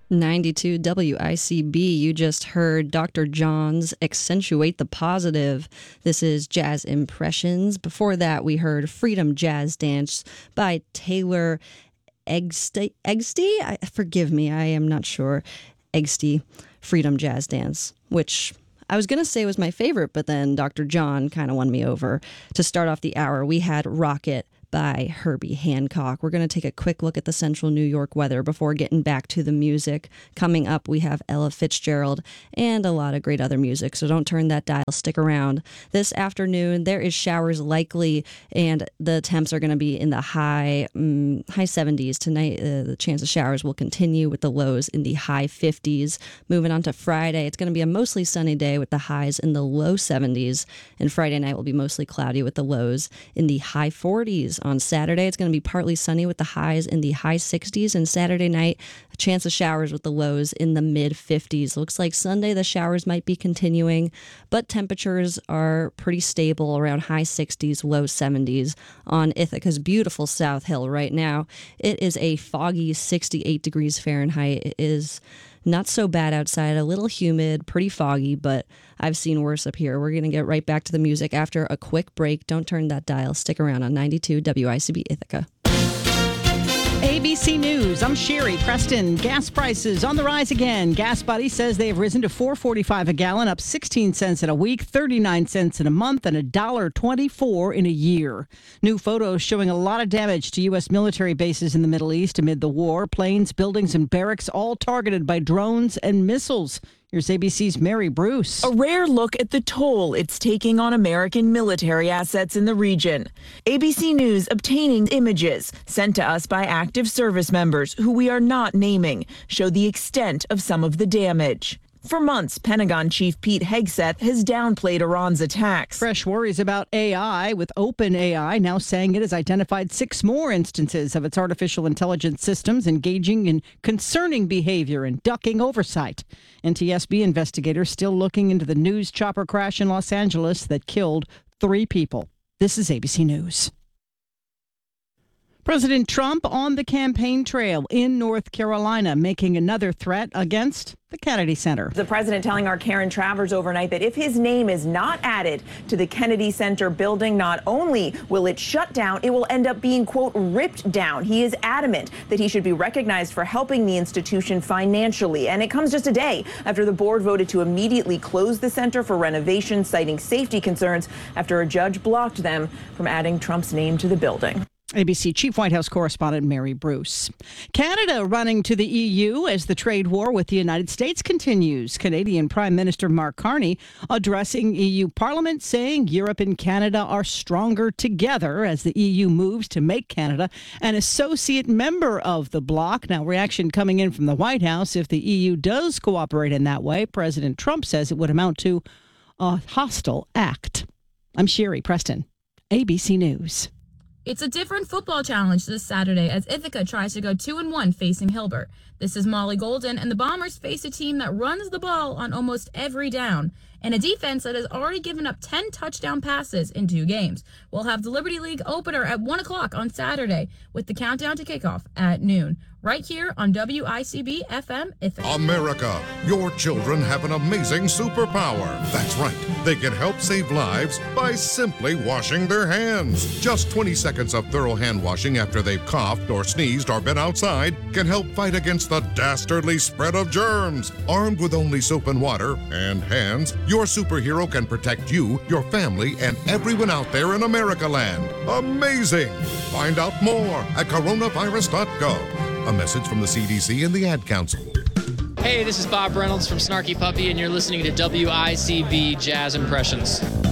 92 WICB. You just heard Dr. John's Accentuate the Positive. This is Jazz Impressions. Before that, we heard Freedom Jazz Dance by Taylor Egsty. Forgive me, I am not sure. Egsty, Freedom Jazz Dance, which I was going to say was my favorite, but then Dr. John kind of won me over. To start off the hour, we had Rocket by Herbie Hancock. We're going to take a quick look at the central New York weather before getting back to the music. Coming up, we have Ella Fitzgerald and a lot of great other music, so don't turn that dial. Stick around. This afternoon, there is showers likely, and the temps are going to be in the high 70s. Tonight, the chance of showers will continue with the lows in the high 50s. Moving on to Friday, it's going to be a mostly sunny day with the highs in the low 70s, and Friday night will be mostly cloudy with the lows in the high 40s. On Saturday, it's going to be partly sunny with the highs in the high 60s, and Saturday night, a chance of showers with the lows in the mid 50s. Looks like Sunday the showers might be continuing, but temperatures are pretty stable around high 60s, low 70s on Ithaca's beautiful South Hill right now. It is a foggy 68 degrees Fahrenheit. It is not so bad outside, a little humid, pretty foggy, but I've seen worse up here. We're going to get right back to the music after a quick break. Don't turn that dial. Stick around on 92 WICB Ithaca. ABC News, I'm Sherry Preston. Gas prices on the rise again. Gas Buddy says they have risen to $4.45 a gallon, up 16 cents in a week, 39 cents in a month, and $1.24 in a year. New photos showing a lot of damage to U.S. military bases in the Middle East amid the war. Planes, buildings, and barracks all targeted by drones and missiles. Here's ABC's Mary Bruce. A rare look at the toll it's taking on American military assets in the region. ABC News obtaining images sent to us by active service members who we are not naming show the extent of some of the damage. For months, Pentagon Chief Pete Hegseth has downplayed Iran's attacks. Fresh worries about AI, with OpenAI now saying it has identified 6 more instances of its artificial intelligence systems engaging in concerning behavior and ducking oversight. NTSB investigators still looking into the news chopper crash in Los Angeles that killed 3 people. This is ABC News. President Trump on the campaign trail in North Carolina, making another threat against the Kennedy Center. The president telling our Karen Travers overnight that if his name is not added to the Kennedy Center building, not only will it shut down, it will end up being, quote, ripped down. He is adamant that he should be recognized for helping the institution financially. And it comes just a day after the board voted to immediately close the center for renovation, citing safety concerns after a judge blocked them from adding Trump's name to the building. ABC Chief White House correspondent Mary Bruce. Canada running to the EU as the trade war with the United States continues. Canadian Prime Minister Mark Carney addressing EU Parliament, saying Europe and Canada are stronger together as the EU moves to make Canada an associate member of the bloc. Now, reaction coming in from the White House. If the EU does cooperate in that way, President Trump says it would amount to a hostile act. I'm Sherry Preston, ABC News. It's a different football challenge this Saturday as Ithaca tries to go 2-1 facing Hilbert. This is Molly Golden, and the Bombers face a team that runs the ball on almost every down and a defense that has already given up 10 touchdown passes in 2 games. We'll have the Liberty League opener at 1 o'clock on Saturday with the countdown to kickoff at noon. Right here on WICB FM Ithaca. America, your children have an amazing superpower. That's right. They can help save lives by simply washing their hands. Just 20 seconds of thorough hand washing after they've coughed or sneezed or been outside can help fight against the dastardly spread of germs. Armed with only soap and water and hands, your superhero can protect you, your family, and everyone out there in America land. Amazing! Find out more at coronavirus.gov. A message from the CDC and the Ad Council. Hey, this is Bob Reynolds from Snarky Puppy, and you're listening to WICB Jazz Impressions.